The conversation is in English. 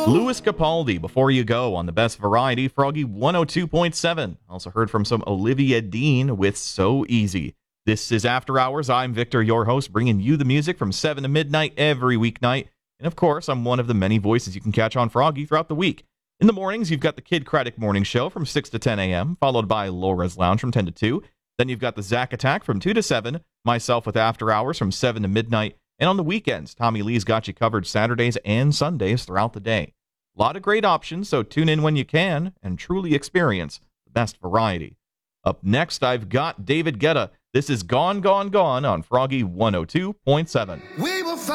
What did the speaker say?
Louis Capaldi, Before You Go, on the Best Variety, Froggy 102.7. Also heard from some Olivia Dean with So Easy. This is After Hours. I'm Victor, your host, bringing you the music from 7 to midnight every weeknight. And of course, I'm one of the many voices you can catch on Froggy throughout the week. In the mornings, you've got the Kid Craddock Morning Show from 6 to 10 a.m., followed by Laura's Lounge from 10 to 2. Then you've got the Zach Attack from 2 to 7, myself with After Hours from 7 to midnight. And on the weekends, Tommy Lee's got you covered Saturdays and Sundays throughout the day. A lot of great options, so tune in when you can and truly experience the best variety. Up next, I've got David Guetta. This is Gone, Gone, Gone on Froggy 102.7.